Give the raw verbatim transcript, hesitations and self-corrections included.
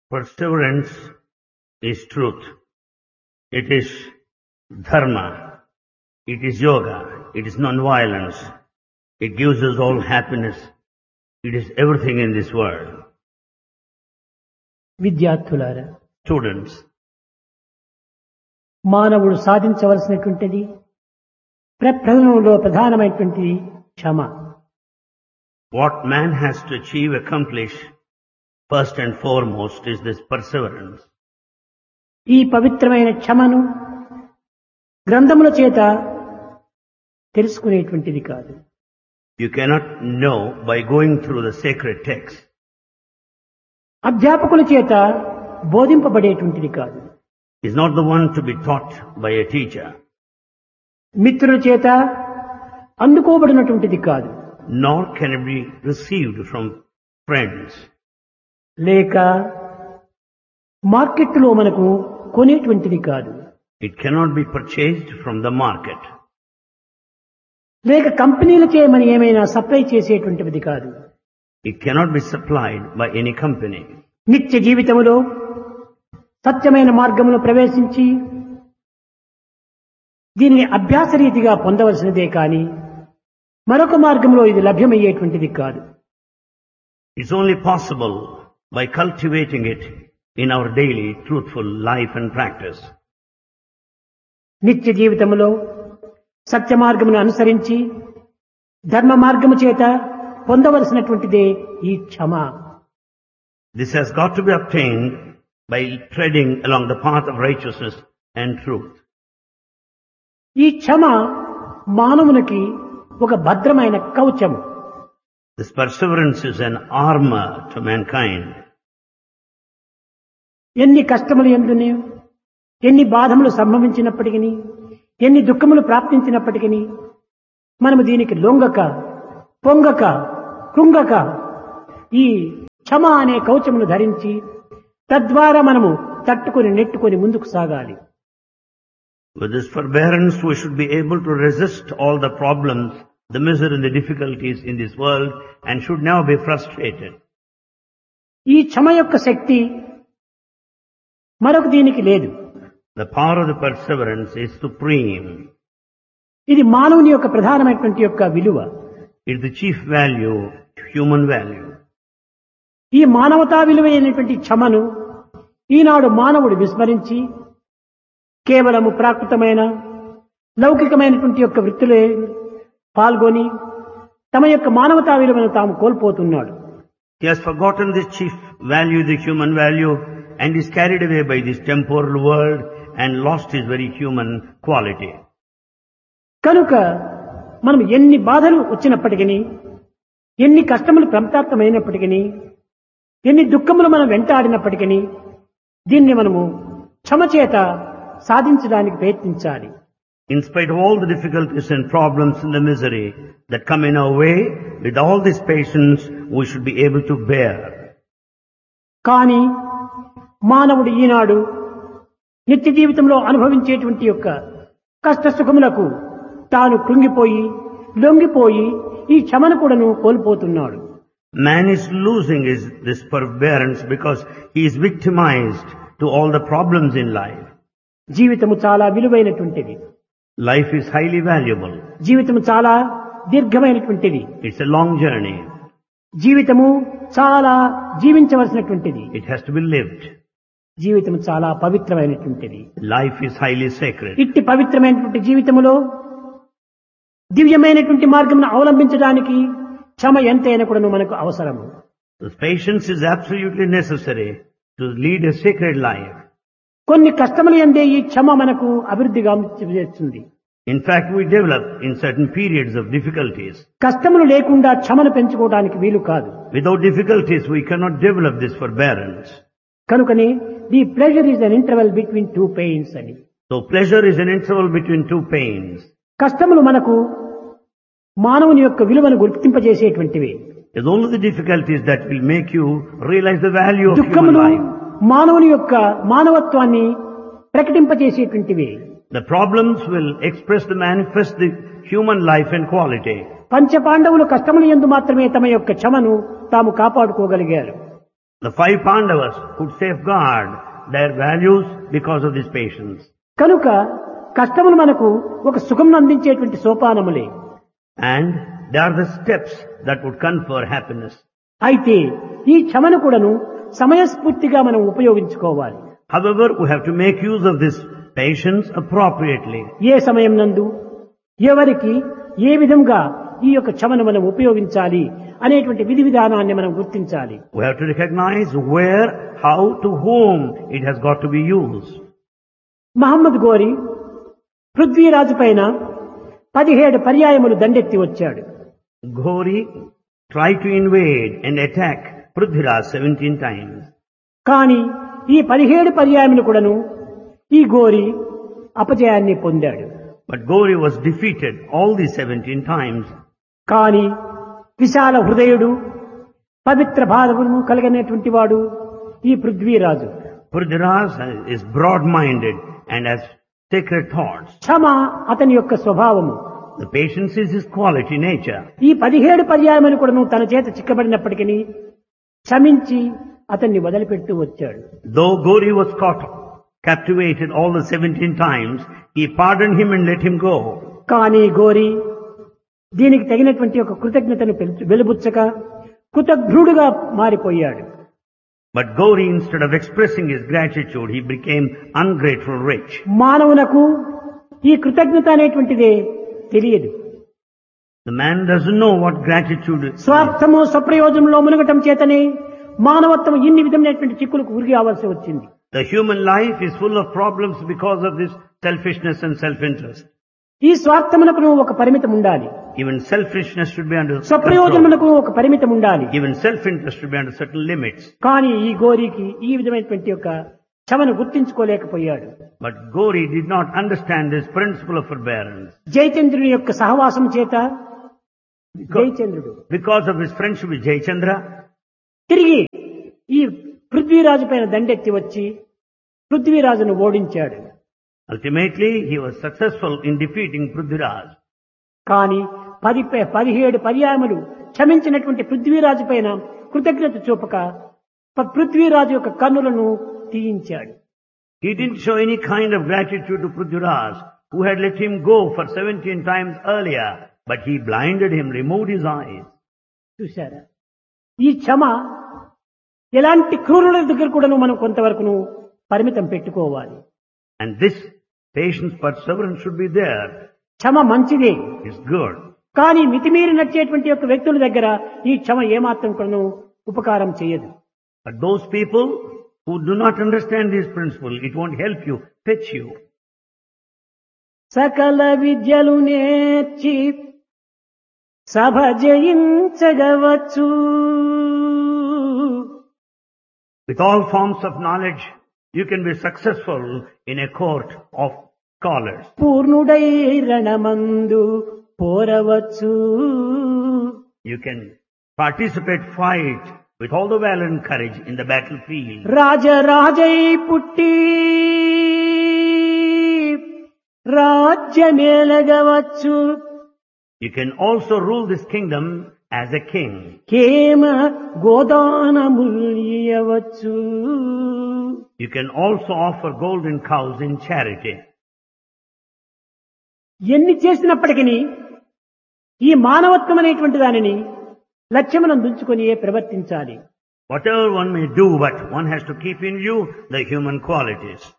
Perseverance is truth. It is dharma. It is yoga. It is non-violence. It gives us all happiness. It is everything in this world. విద్యార్థులారా, Students, మానవుడు సాధించవలసినటువంటిది ప్రప్రథమంలో ప్రధానమైనటువంటిది క్షమ. what man has to achieve, accomplish, first and foremost is this perseverance. ఈ పవిత్రమైన క్షమను గ్రంథముల చేత తెలుసుకునేటువంటిది కాదు. You cannot know by going through the sacred text. అధ్యాపకుల చేత బోధింపబడేటువంటిది కాదు. Is not the one to be taught by a teacher. మిత్రుల చేత అందుకోబడినటువంటిది కాదు. Nor can it be received from friends. లేక మార్కెట్లో మనకు కొనేటువంటిది కాదు. It cannot be purchased from the market. లేక కంపెనీలచే మనం ఏమైనా సప్లై చేసేటువంటిది కాదు. It cannot be supplied by any company. నిత్య జీవితంలో సత్యమైన మార్గమును ప్రవేశించి దీనిని అభ్యాస రీతిగా పొందవలసినదే కానీ మరొక మార్గంలో ఇది లభ్యమయ్యేటువంటిది కాదు. It's only possible by cultivating it in our daily truthful life and practice. నిత్య జీవితంలో సత్య మార్గమును అనుసరించి ధర్మ మార్గము చేత పొందవలసినటువంటిదే ఈ క్షమ. This has got to be obtained by treading along the path of righteousness and truth. ఈ క్షమ మానవునికి ఒక భద్రమైన కవచము. This perseverance is an armor to mankind. ఎన్ని కష్టములు ఎందునే, ఎన్ని బాధములు సంభవించినప్పటికీ, ఎన్ని దుఃఖములు ప్రాప్తించినప్పటికీ మనము దీనికి లొంగక పొంగక కృంగక ఈ క్షమ అనే కవచమును ధరించి తద్వారా మనము తట్టుకొని నెట్టుకొని ముందుకు సాగాలి. With this forbearance, we should be able to resist all the problems, the misery and the difficulties in this world, and should never be frustrated. ఈ క్షమ యొక్క శక్తి మరొక దీనికి లేదు. The power of the perseverance is supreme. ఇది మానవుని యొక్క ప్రధానమైనటువంటి యొక్క విలువ. It is the chief value, human value. ఈ మానవతా విలువైనటువంటి క్షమను ఈనాడు మానవుడు విస్మరించి కేవలము ప్రాకృతమైన లౌకికమైనటువంటి యొక్క వృత్తిలో పాల్గొని తమ యొక్క మానవతా విలువను తాము కోల్పోతున్నాడు. He has forgotten this chief value, the human value, and is carried away by this temporal world and lost his very human quality. కనుక మనం ఎన్ని బాధలు వచ్చినప్పటికీ, ఎన్ని కష్టములు ప్రాప్తమైనప్పటికీ, ఎన్ని దుఃఖములు మనం వెంటాడినప్పటికీ దీన్ని మనము క్షమ చేత సాధించడానికి ప్రయత్నించాలి. In spite of all the difficulties and problems and the misery that come in our way, with all this patience, we should be able to bear. కానీ మానవుడు ఈనాడు నిత్య జీవితంలో అనుభవించేటువంటి యొక్క కష్ట సుఖములకు తాను కృంగిపోయి లొంగిపోయి ఈ క్షమను కూడాను కోల్పోతున్నాడు. Man is losing his, this forbearance because he is victimized to all the problems in life. జీవితము చాలా విలువైనటువంటిది. Life is highly valuable. జీవితము చాలా దీర్ఘమైనటువంటిది. It's a long journey. జీవితము చాలా జీవించవలసినటువంటిది. It has to be lived. జీవితం చాలా పవిత్రమైనటువంటిది. Life is highly sacred. ఇట్టి పవిత్రమైనటువంటి జీవితములో దివ్యమైనటువంటి మార్గమును అవలంబించడానికి క్షమ ఎంతైనా కూడా మనకు అవసరము. The patience is absolutely necessary to lead a sacred life. కొన్ని కష్టములు యందే ఈ క్షమ మనకు అభివృద్ధిగా చేస్తుంది. In fact, we develop in certain periods of difficulties. కష్టములు లేకుండా క్షమను పెంచుకోవడానికి వీలు కాదు. Without difficulties, we cannot develop this forbearance. కనుకనే the pleasure is an interval between two pains అని. So pleasure is an interval between two pains. కష్టములు మనకు మానవుని యొక్క విలువను గుర్తింపజేసేటువంటివి. It's only the difficulties that will make you realize the value of human దుఃఖములు life. మానవుని యొక్క మానవత్వాన్ని ప్రకటింపజేసేటువంటివి. The problems will express the manifest the human life and quality. పంచ పాండవులు కష్టముల యందు మాత్రమే తమ యొక్క క్షమను తాము కాపాడుకోగలిగారు. The five Pandavas could safeguard their values because of this patience. కనుక కష్టములు మనకు ఒక సుఖం అందించేటువంటి సోపానములే. And they are the steps that would confer happiness. అయితే ఈ క్షమను కూడాను సమయస్ఫూర్తిగా మనం ఉపయోగించుకోవాలి. However, we have to make use of this patience appropriately. ఏ సమయం నందు ఎవరికి ఏ విధంగా ఈ యొక్క క్షమను మనం ఉపయోగించాలి అనేటువంటి విధి విధానాన్ని మనం గుర్తించాలి. We have to recognize where, how, to whom it has got to be used. Mohammed గోరి పృథ్వీరాజు పైన పదిహేడు పర్యాయములు దండెత్తి వచ్చాడు. Ghori tried to invade and attack Prithviraj seventeen times. కానీ ఈ పదిహేడు పర్యాయములు కూడాను ఈ గోరి అపజయాన్ని పొందాడు. But Ghori was defeated all these seventeen times. కానీ విశాల హృదయుడు పవిత్ర భావము కలిగినటువంటి వాడు ఈ Prithviraj. Prithviraj is broad-minded and has sacred thoughts. క్షమ అతని యొక్క స్వభావము. The patience is his quality, nature. ఈ పదిహేడు పర్యాయములు కూడాను తన చేత చిక్కబడినప్పటికీ క్షమించి అతన్ని వదిలిపెడుతూ వచ్చాడు. Though Ghori was caught, captivated all the seventeen times, he pardoned him and let him go. కానీ గోరి దీనికి తగినటువంటి ఒక కృతజ్ఞతను వెలుబుచ్చక కృతజ్ఞుడుగా మారిపోయాడు. But Ghori, instead of expressing his gratitude, he became ungrateful rich. మానవునకు ఈ కృతజ్ఞత అనేటువంటిదే తెలియదు. The man doesn't know what gratitude is. స్వార్థము స్వప్రయోజనంలో మునగటం చేతనే మానవత్వం ఇన్ని విధమైనటువంటి చిక్కులకు ఉరిగి అవ్వాల్సి వచ్చింది. The human life is full of problems because of this selfishness and self-interest. ఈ స్వార్థమునకు ఒక పరిమితం ఉండాలి. Even selfishness should be under స్వప్రయోజనమునకు ఒక పరిమితం ఉండాలి. Even self-interest should be under certain limits. కానీ ఈ గోరికి ఈ విధమైనటువంటి యొక్క క్షమను గుర్తించుకోలేకపోయాడు. But Ghori did not understand this principle of forbearance. జయచంద్రుని యొక్క సహవాసం చేత జయచంద్రుడు Because of his friendship with Jayachandra, తిరిగి ఈ పృథ్వీరాజు పైన దండెత్తి వచ్చి పృథ్వీరాజును ఓడించాడు. ultimately he was successful in defeating Prithviraj. కానీ పది పదిహేడు పర్యాయములు క్షమించినటువంటి పృథ్వీరాజు పైన కృతజ్ఞత చూపక పృథ్వీరాజు యొక్క కన్నులను తీయించాడు. He didn't show any kind of gratitude to Prithviraj, who had let him go for seventeen times earlier, but he blinded him, removed his eyes. చూశారా, ఈ క్షమ ఎలాంటి క్రూరుల దగ్గర కూడా మనం కొంతవరకు పరిమితం పెట్టుకోవాలి. And this patience, perseverance should be there. క్షమ మంచిదే, It's good. కానీ మితిమీరి నడిచేటువంటి యొక్క వ్యక్తుల దగ్గర ఈ క్షమ ఏమాత్రం కూడా ఉపకారం చేయదు. But those people who do not understand this principle, it won't help you, fetch you. సకల విద్యలు నేర్చి సభ జయించగవచ్చు. With all forms of knowledge, you can be successful in a court of scholars. పూర్ణుడై రణమందు పోరవచ్చు. You can participate, fight with all the valor and courage in the battlefield. రాజరాజై పుట్టి రాజ్యమేలగవచ్చు. You can also rule this kingdom as a king. కేమ గోదానములియవచ్చు. You can also offer golden cows in charity. ఎన్ని చేసినప్పటికీ ఈ మానవత్వం అనేటువంటి దానిని లక్ష్యములను దుంచుకొని ప్రవర్తించాలి. Whatever one may do, but one has to keep in view the human qualities.